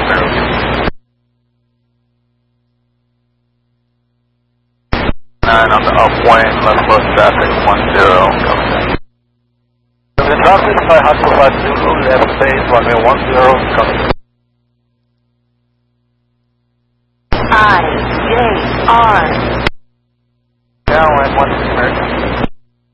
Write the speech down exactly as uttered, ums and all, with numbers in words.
nine on the upwind, left close traffic, one zero, coming. The traffic by Hospital five Zulu, left base, runway one zero, coming. I J R. Now, and one American.